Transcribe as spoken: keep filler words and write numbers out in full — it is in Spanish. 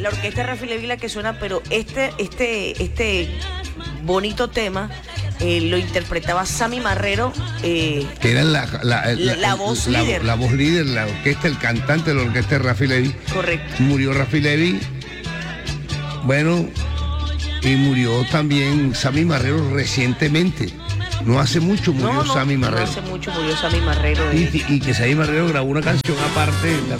la orquesta de Rafi Levy la que suena, pero este, este, este bonito tema eh, lo interpretaba Sammy Marrero. Eh, que era la, la, la, la voz la, líder. La, la voz líder, la orquesta, el cantante de la orquesta de Rafi Levy. Correcto. Murió Rafi Levy. Bueno, y murió también Sammy Marrero recientemente. No hace mucho murió no, no, Sammy Marrero. No hace mucho murió Sammy Marrero. Y, y que Sammy Marrero grabó una canción aparte, la